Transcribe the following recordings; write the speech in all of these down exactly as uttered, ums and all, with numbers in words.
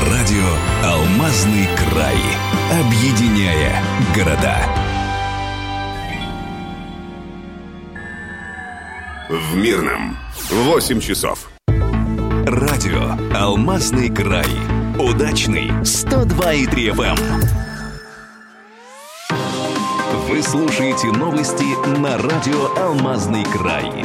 Радио «Алмазный край». Объединяя города. В Мирном восемь часов. Радио «Алмазный край». Удачный сто два и три эф эм. Вы слушаете новости на радио «Алмазный край».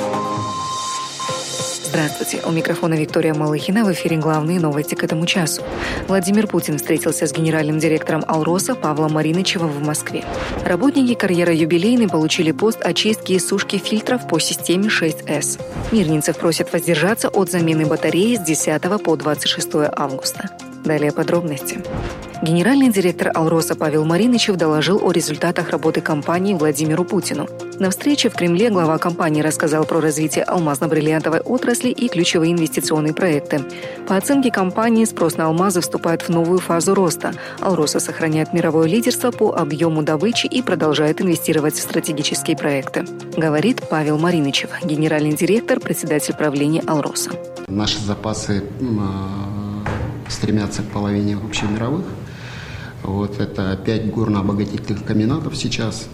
Здравствуйте, у микрофона Виктория Малыхина. В эфире главные новости к этому часу. Владимир Путин встретился с генеральным директором «Алроса» Павлом Маринычевым в Москве. Работники карьера «Юбилейный» получили пост очистки и сушки фильтров по системе шесть эс. Мирнинцев просят воздержаться от замены батареи с десятого по двадцать шестое августа. Далее подробности. Генеральный директор «Алроса» Павел Маринычев доложил о результатах работы компании Владимиру Путину. На встрече в Кремле глава компании рассказал про развитие алмазно-бриллиантовой отрасли и ключевые инвестиционные проекты. По оценке компании, спрос на алмазы вступает в новую фазу роста. «Алроса» сохраняет мировое лидерство по объему добычи и продолжает инвестировать в стратегические проекты, говорит Павел Маринычев, генеральный директор, председатель правления «Алроса». Наши запасы стремятся к половине общемировых. Вот это пять горно-обогатительных комбинатов сейчас.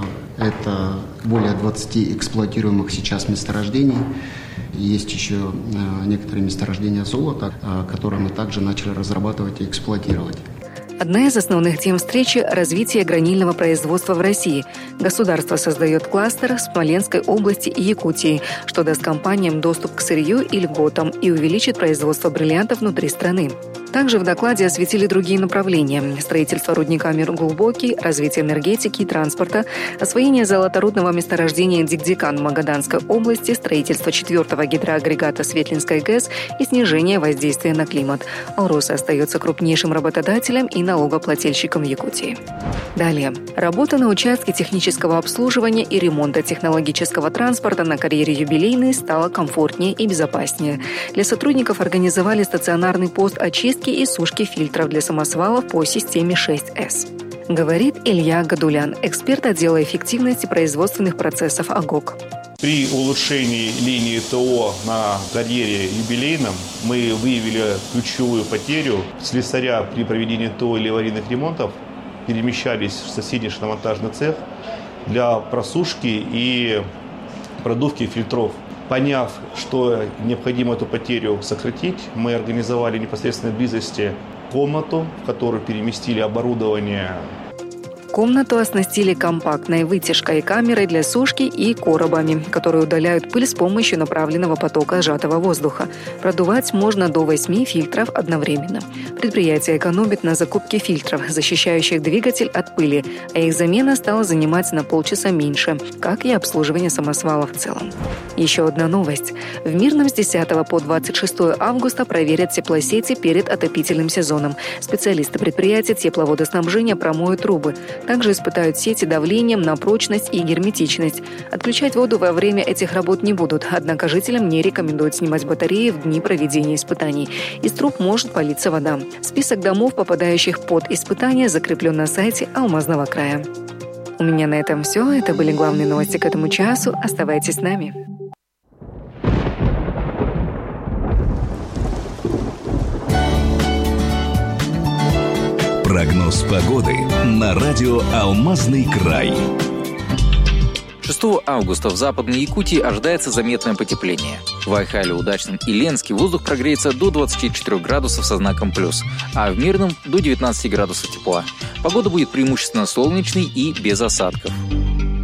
Это более двадцати эксплуатируемых сейчас месторождений. Есть еще некоторые месторождения золота, которые мы также начали разрабатывать и эксплуатировать. Одна из основных тем встречи – развитие гранильного производства в России. Государство создает кластер в Смоленской области и Якутии, что даст компаниям доступ к сырью и льготам и увеличит производство бриллиантов внутри страны. Также в докладе осветили другие направления – строительство рудника «Мир-Глубокий», развитие энергетики и транспорта, освоение золоторудного месторождения Дикдикан в Магаданской области, строительство четвертого гидроагрегата Светлинской ГЭС и снижение воздействия на климат. «Алроса» остается крупнейшим работодателем и налогоплательщиком в Якутии. Далее. Работа на участке технического обслуживания и ремонта технологического транспорта на карьере «Юбилейный» стала комфортнее и безопаснее. Для сотрудников организовали стационарный пост очистки и сушки фильтров для самосвалов по системе шесть эс. Говорит Илья Гадулян, эксперт отдела эффективности производственных процессов АГОК. При улучшении линии ТО на карьере «Юбилейном» мы выявили ключевую потерю. Слесаря при проведении ТО или аварийных ремонтов перемещались в соседний шиномонтажный цех для просушки и продувки фильтров. Поняв, что необходимо эту потерю сократить, мы организовали в непосредственной близости комнату, в которую переместили оборудование. Комнату оснастили компактной вытяжкой и камерой для сушки и коробами, которые удаляют пыль с помощью направленного потока сжатого воздуха. Продувать можно до восьми фильтров одновременно. Предприятие экономит на закупке фильтров, защищающих двигатель от пыли, а их замена стала занимать на полчаса меньше, как и обслуживание самосвалов в целом. Еще одна новость. В Мирном с десятого по двадцать шестое августа проверят теплосети перед отопительным сезоном. Специалисты предприятия тепловодоснабжения промоют трубы. Также испытают сети давлением на прочность и герметичность. Отключать воду во время этих работ не будут, однако жителям не рекомендуют снимать батареи в дни проведения испытаний. Из труб может палиться вода. Список домов, попадающих под испытания, закреплен на сайте Алмазного края. У меня на этом все. Это были главные новости к этому часу. Оставайтесь с нами. Прогноз погоды на радио «Алмазный край». шестого августа в Западной Якутии ожидается заметное потепление. В Айхале, Удачном и Ленске воздух прогреется до двадцати четырёх градусов со знаком плюс, а в Мирном до девятнадцати градусов тепла. Погода будет преимущественно солнечной и без осадков.